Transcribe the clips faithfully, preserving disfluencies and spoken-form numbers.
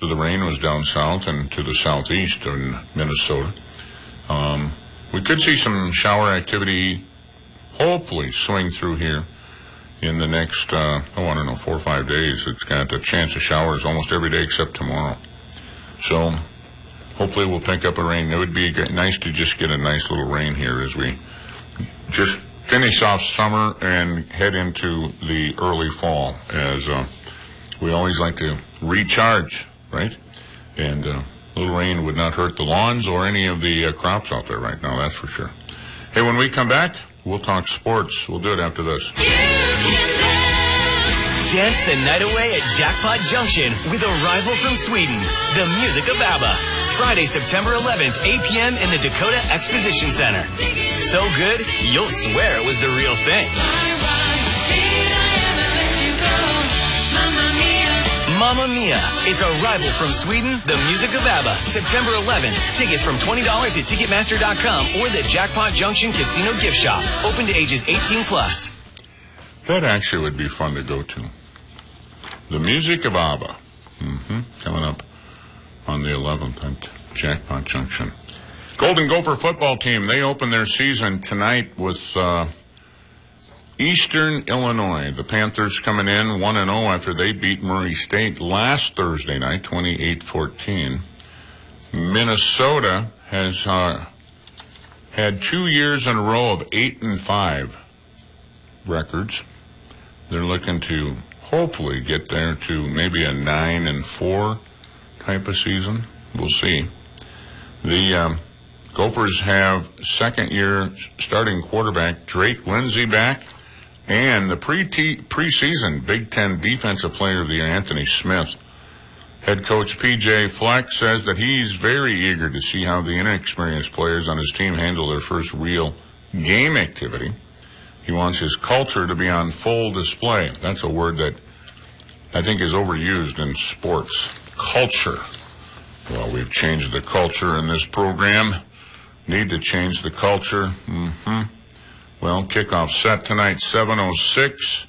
most of the rain was down south and to the southeast in Minnesota. Um, we could see some shower activity, hopefully, swing through here in the next, uh, oh, I don't know, four or five days. It's got a chance of showers almost every day except tomorrow. So hopefully we'll pick up a rain. It would be nice to just get a nice little rain here as we just finish off summer and head into the early fall, as uh, we always like to recharge, right? And uh, a little rain would not hurt the lawns or any of the uh, crops out there right now, that's for sure. Hey, when we come back, we'll talk sports. We'll do it after this. Dance the night away at Jackpot Junction with a rival from Sweden, the music of ABBA. Friday, September eleventh, eight p.m. in the Dakota Exposition Center. So good, you'll swear it was the real thing. Mamma Mia. It's a rival from Sweden, the music of ABBA. September eleventh. Tickets from twenty dollars at Ticketmaster dot com or the Jackpot Junction Casino Gift Shop. Open to ages eighteen plus. That actually would be fun to go to. The music of ABBA. Mm-hmm. Coming up on the eleventh at Jackpot Junction. Golden Gopher football team, they open their season tonight with uh, Eastern Illinois. The Panthers coming in one and oh after they beat Murray State last Thursday night, twenty-eight fourteen. Minnesota has uh, had two years in a row of eight and five records. They're looking to hopefully get there to maybe a nine and four type of season. We'll see. The um, Gophers have second-year starting quarterback Drake Lindsey back, and the pre preseason Big Ten Defensive Player of the Year Anthony Smith. Head coach P J Fleck says that he's very eager to see how the inexperienced players on his team handle their first real game activity. He wants his culture to be on full display. That's a word that I think is overused in sports. Culture. Well, we've changed the culture in this program. Need to change the culture. Mm-hmm. Well, kickoff set tonight, seven oh six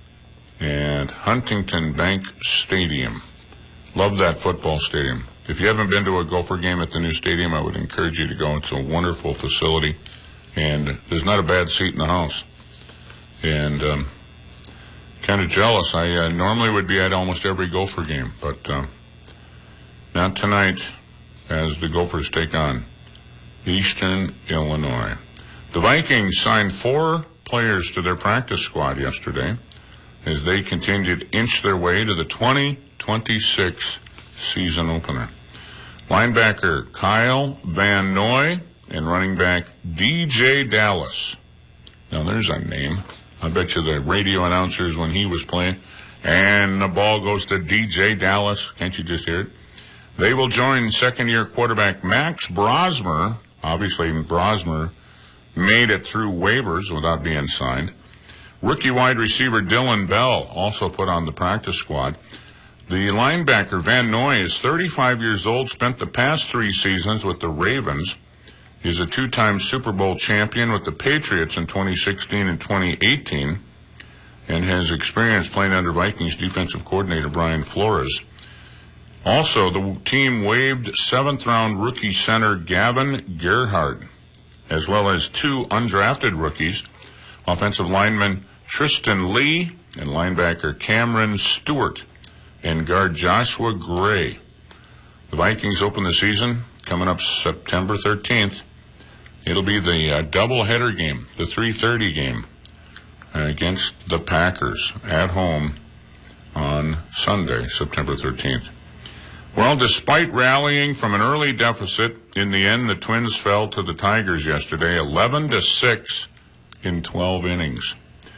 at Huntington Bank Stadium. Love that football stadium. If you haven't been to a Gopher game at the new stadium, I would encourage you to go. It's a wonderful facility, and there's not a bad seat in the house. And um, kind of jealous. I uh, normally would be at almost every Gopher game, but uh, not tonight as the Gophers take on Eastern Illinois. The Vikings signed four players to their practice squad yesterday as they continue to inch their way to the twenty twenty-six season opener. Linebacker Kyle Van Noy and running back D J Dallas. Now there's a name. I bet you the radio announcers when he was playing, and the ball goes to D J Dallas. Can't you just hear it? They will join second-year quarterback Max Brosmer. Obviously, Brosmer made it through waivers without being signed. Rookie wide receiver Dylan Bell also put on the practice squad. The linebacker Van Noy is thirty-five years old, spent the past three seasons with the Ravens. He's a two-time Super Bowl champion with the Patriots in twenty sixteen and twenty eighteen, and has experience playing under Vikings defensive coordinator Brian Flores. Also, the team waived seventh-round rookie center Gavin Gerhardt, as well as two undrafted rookies, offensive lineman Tristan Lee and linebacker Cameron Stewart, and guard Joshua Gray. The Vikings open the season coming up September thirteenth. It'll be the uh, doubleheader game, the three thirty game, uh, against the Packers at home on Sunday, September thirteenth. Well, despite rallying from an early deficit, in the end the Twins fell to the Tigers yesterday, eleven to six in twelve innings.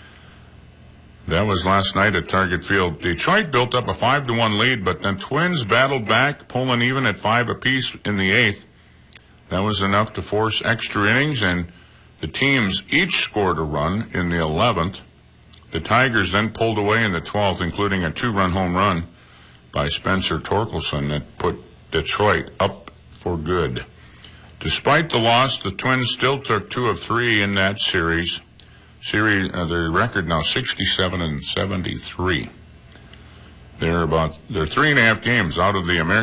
That was last night at Target Field. Detroit built up a five to one lead, but the Twins battled back, pulling even at five apiece in the eighth. That was enough to force extra innings, and the teams each scored a run in the eleventh. The Tigers then pulled away in the twelfth, including a two-run home run by Spencer Torkelson that put Detroit up for good. Despite the loss, the Twins still took two of three in that series. Series, uh, their record now sixty-seven and seventy-three. They're about they're three and a half games out of the American